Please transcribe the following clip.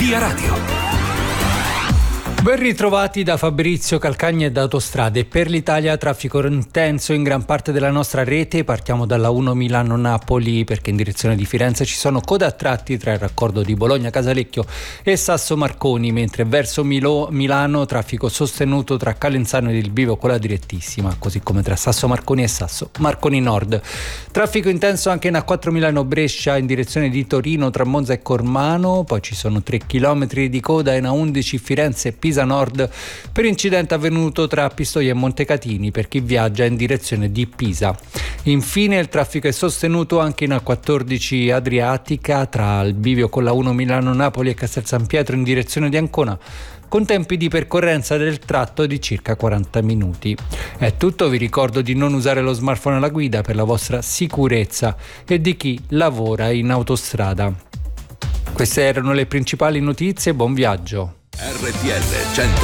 Via Radio. Ben ritrovati da Fabrizio Calcagna e da Autostrade. Per l'Italia traffico intenso in gran parte della nostra rete. Partiamo dalla 1 Milano-Napoli perché in direzione di Firenze ci sono code a tratti tra il raccordo di Bologna-Casalecchio e Sasso Marconi, mentre verso Milano traffico sostenuto tra Calenzano ed il Bivio con la direttissima, così come tra Sasso Marconi e Sasso Marconi Nord. Traffico intenso anche in A4 Milano-Brescia in direzione di Torino tra Monza e Cormano, poi ci sono 3 km di coda in A11 Firenze e Pisa Nord per incidente avvenuto tra Pistoia e Montecatini per chi viaggia in direzione di Pisa. Infine il traffico è sostenuto anche in A14 Adriatica tra il bivio con la 1 Milano-Napoli e Castel San Pietro in direzione di Ancona, con tempi di percorrenza del tratto di circa 40 minuti. È tutto, vi ricordo di non usare lo smartphone alla guida per la vostra sicurezza e di chi lavora in autostrada. Queste erano le principali notizie, buon viaggio. RTL 100